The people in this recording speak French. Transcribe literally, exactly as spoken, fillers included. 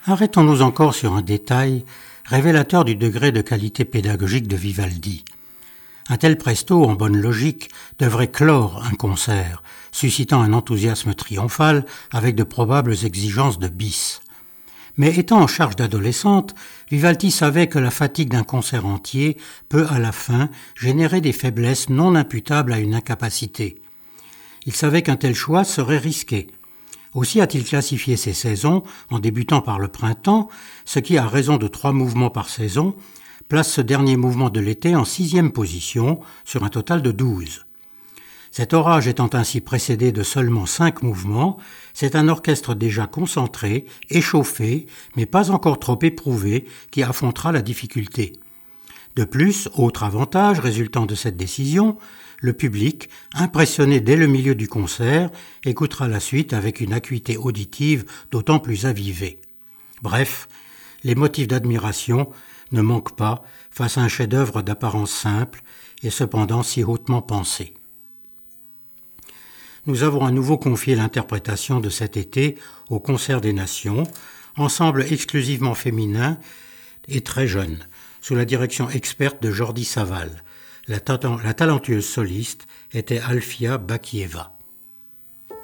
Arrêtons-nous encore sur un détail révélateur du degré de qualité pédagogique de Vivaldi. Un tel presto, en bonne logique, devrait clore un concert, suscitant un enthousiasme triomphal avec de probables exigences de bis. Mais étant en charge d'adolescente, Vivaldi savait que la fatigue d'un concert entier peut à la fin générer des faiblesses non imputables à une incapacité. Il savait qu'un tel choix serait risqué. Aussi a-t-il classifié ses saisons en débutant par le printemps, ce qui, à raison de trois mouvements par saison, place ce dernier mouvement de l'été en sixième position sur un total de douze. Cet orage étant ainsi précédé de seulement cinq mouvements, c'est un orchestre déjà concentré, échauffé, mais pas encore trop éprouvé, qui affrontera la difficulté. De plus, autre avantage résultant de cette décision, le public, impressionné dès le milieu du concert, écoutera la suite avec une acuité auditive d'autant plus avivée. Bref, les motifs d'admiration ne manquent pas face à un chef-d'œuvre d'apparence simple et cependant si hautement pensé. Nous avons à nouveau confié l'interprétation de cet été au Concert des Nations, ensemble exclusivement féminin et très jeune, sous la direction experte de Jordi Savall. La, ta- la talentueuse soliste était Alfia Bakieva.